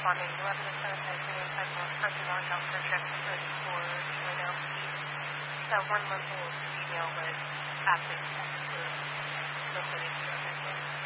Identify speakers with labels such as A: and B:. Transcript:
A: responding. 11 to 7 days inside North Country Lawn Health for check 34 right now. That 1-month-old female with active flu.